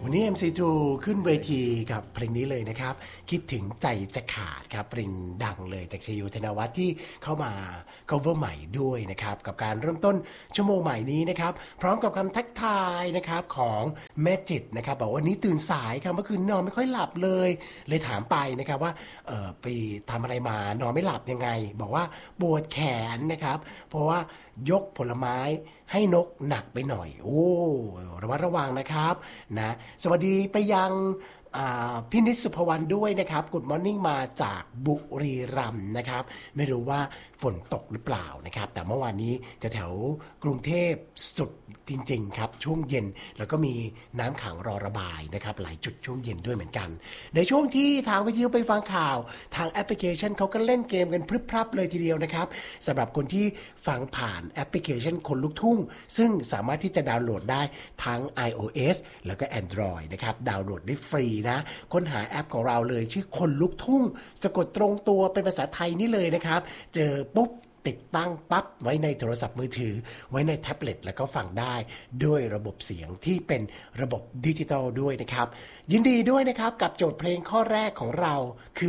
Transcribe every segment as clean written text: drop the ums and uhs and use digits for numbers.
วันนี้ MC2 ขึ้นเวทีกับเพลงนี้เลยนะครับคิดถึงใจจะขาดครับเพลงดังเลยจากชยูธนวัฒน์ที่เข้ามา cover ใหม่ด้วยนะครับกับการเริ่มต้นชั่วโมงใหม่นี้นะครับพร้อมกับคำทักทายนะครับของแม่จิตนะครับบอกว่าวันนี้ตื่นสายครับเมื่อคืนนอนไม่ค่อยหลับเลยถามไปนะครับว่าไปทำอะไรมานอนไม่หลับยังไงบอกว่าปวดแขนนะครับเพราะว่ายกผลไม้ให้นกหนักไปหน่อยโอ้ระมัดระวังนะครับนะสวัสดีไปยังพี่นิตสุภวรรณด้วยนะครับกุดมอร์นิ่งมาจากบุรีรัมย์นะครับไม่รู้ว่าฝนตกหรือเปล่านะครับแต่เมื่อวานนี้จะแถวกรุงเทพสุดจริงๆครับช่วงเย็นแล้วก็มีน้ำขังรอระบายนะครับหลายจุดช่วงเย็นด้วยเหมือนกันในช่วงที่ทางวิทยุไปฟังข่าวทางแอปพลิเคชันเขาก็เล่นเกมกันพรึบพรับเลยทีเดียวนะครับสำหรับคนที่ฟังผ่านแอปพลิเคชันคนลุกทุ่งซึ่งสามารถที่จะดาวน์โหลดได้ทั้ง iOS แล้วก็ Android นะครับดาวน์โหลดได้ฟรีนะค้นหาแอปของเราเลยชื่อคนลุกทุ่งสะกดตรงตัวเป็นภาษาไทยนี่เลยนะครับเจอปุ๊บติดตั้งปั๊บไว้ในโทรศัพท์มือถือไว้ในแท็บเล็ตแล้วก็ฟังได้ด้วยระบบเสียงที่เป็นระบบดิจิตอลด้วยนะครับยินดีด้วยนะครับกับโจทย์เพลงข้อแรกของเราคือ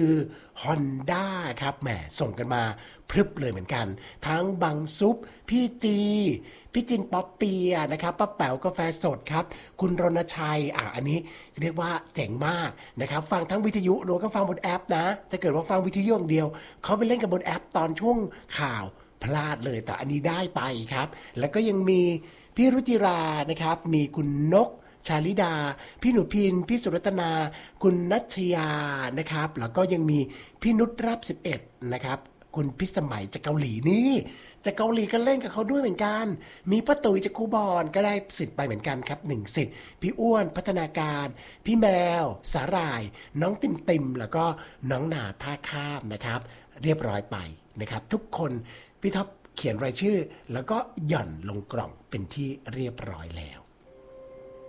Honda ครับแหมส่งกันมาพรึบเลยเหมือนกันทั้งบังซุปพี่จีพี่จินป๊อปเปียนะครับป้าแป๋วกาแฟสดครับคุณรณชัยอันนี้เรียกว่าเจ๋งมากนะครับฟังทั้งวิทยุโดยก็ฟังบนแอปนะถ้าเกิดว่าฟังวิทยุอย่างเดียวเขาไปเล่นกับบนแอปตอนช่วงข่าวพลาดเลยแต่อันนี้ได้ไปครับแล้วก็ยังมีพี่รุจิรานะครับมีคุณนกชาลิดาพี่หนูพินพี่สุรัตนาคุณนัชยานะครับแล้วก็ยังมีพี่นุชรับ11นะครับคุณพิสมัยจากเกาหลีนี่จากเกาหลีก็เล่นกับเขาด้วยเหมือนกันมีป้าตุ๋ยจากคูบอนก็ได้สิทธิ์ไปเหมือนกันครับ1สิทธิ์พี่อ้วนพัฒนาการพี่แมวสาหร่ายน้องติมแล้วก็น้องนาท่าข้ามนะครับเรียบร้อยไปนะครับทุกคนพี่ท็อปเขียนรายชื่อแล้วก็หย่อนลงกล่องเป็นที่เรียบร้อยแล้ว